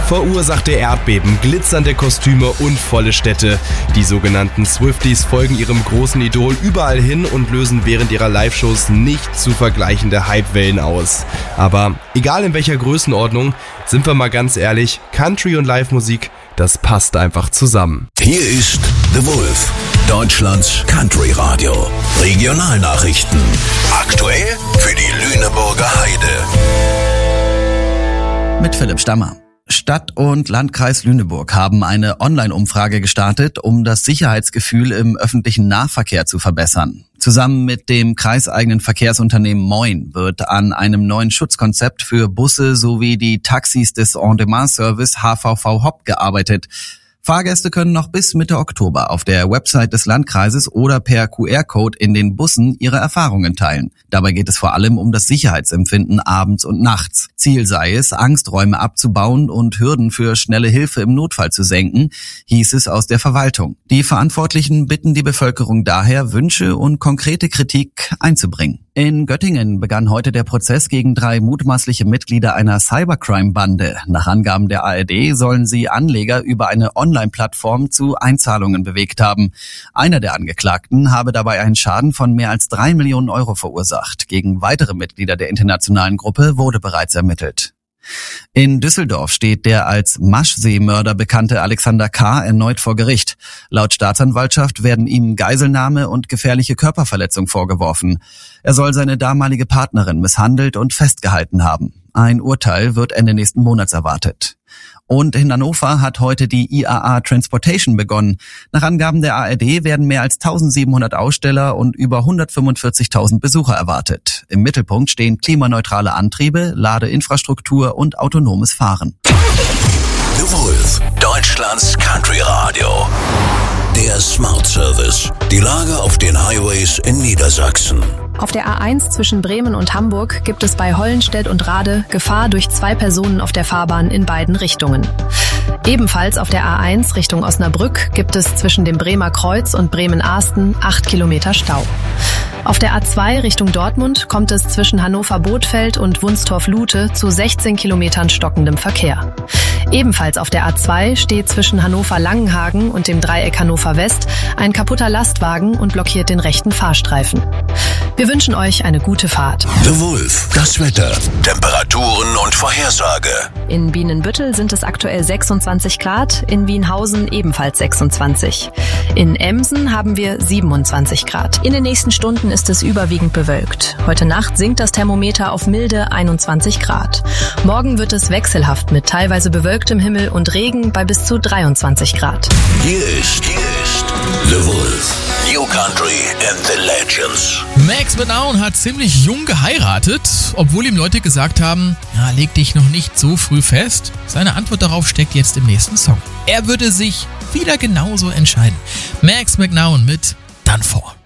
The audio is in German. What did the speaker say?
verursachte Erdbeben, glitzernde Kostüme und volle Städte. Die sogenannten Swifties folgen ihrem großen Idol überall hin und lösen während ihrer Live-Shows nicht zu vergleichende Hypewellen aus. Aber egal in welcher Größenordnung, sind wir mal ganz ehrlich, Country und Live-Musik, das passt einfach zusammen. Hier ist The Wolf, Deutschlands Country-Radio. Regionalnachrichten. Aktuell für die Lüneburger Heide. Mit Philipp Stammer. Stadt und Landkreis Lüneburg haben eine Online-Umfrage gestartet, um das Sicherheitsgefühl im öffentlichen Nahverkehr zu verbessern. Zusammen mit dem kreiseigenen Verkehrsunternehmen Moin wird an einem neuen Schutzkonzept für Busse sowie die Taxis des On-Demand-Service HVV Hop gearbeitet. Fahrgäste können noch bis Mitte Oktober auf der Website des Landkreises oder per QR-Code in den Bussen ihre Erfahrungen teilen. Dabei geht es vor allem um das Sicherheitsempfinden abends und nachts. Ziel sei es, Angsträume abzubauen und Hürden für schnelle Hilfe im Notfall zu senken, hieß es aus der Verwaltung. Die Verantwortlichen bitten die Bevölkerung daher, Wünsche und konkrete Kritik einzubringen. In Göttingen begann heute der Prozess gegen 3 mutmaßliche Mitglieder einer Cybercrime-Bande. Nach Angaben der ARD sollen sie Anleger über eine Online-Plattform zu Einzahlungen bewegt haben. Einer der Angeklagten habe dabei einen Schaden von mehr als 3 Millionen Euro verursacht. Gegen weitere Mitglieder der internationalen Gruppe wurde bereits ermittelt. In Düsseldorf steht der als Maschsee-Mörder bekannte Alexander K. erneut vor Gericht. Laut Staatsanwaltschaft werden ihm Geiselnahme und gefährliche Körperverletzung vorgeworfen. Er soll seine damalige Partnerin misshandelt und festgehalten haben. Ein Urteil wird Ende nächsten Monats erwartet. Und in Hannover hat heute die IAA Transportation begonnen. Nach Angaben der ARD werden mehr als 1700 Aussteller und über 145.000 Besucher erwartet. Im Mittelpunkt stehen klimaneutrale Antriebe, Ladeinfrastruktur und autonomes Fahren. The Wolf, Deutschlands Country Radio. Der Smart Service. Die Lage auf den Highways in Niedersachsen. Auf der A1 zwischen Bremen und Hamburg gibt es bei Hollenstedt und Rade Gefahr durch 2 Personen auf der Fahrbahn in beiden Richtungen. Ebenfalls auf der A1 Richtung Osnabrück gibt es zwischen dem Bremer Kreuz und Bremen-Ahsten 8 Kilometer Stau. Auf der A2 Richtung Dortmund kommt es zwischen Hannover-Bothfeld und Wunstorf-Lute zu 16 Kilometern stockendem Verkehr. Ebenfalls auf der A2 steht zwischen Hannover-Langenhagen und dem Dreieck Hannover West ein kaputter Lastwagen und blockiert den rechten Fahrstreifen. Wir wünschen euch eine gute Fahrt. The Wolf, das Wetter, Temperaturen und Vorhersage. In Bienenbüttel sind es aktuell 26 Grad, in Wienhausen ebenfalls 26. In Emsen haben wir 27 Grad. In den nächsten Stunden ist es überwiegend bewölkt. Heute Nacht sinkt das Thermometer auf milde 21 Grad. Morgen wird es wechselhaft mit teilweise bewölktem Himmel und Regen bei bis zu 23 Grad. Hier ist The Wolf. New Country and the Legends. Max McNown hat ziemlich jung geheiratet, obwohl ihm Leute gesagt haben, ja, leg dich noch nicht so früh fest. Seine Antwort darauf steckt jetzt im nächsten Song. Er würde sich wieder genauso entscheiden. Max McNown mit Done For.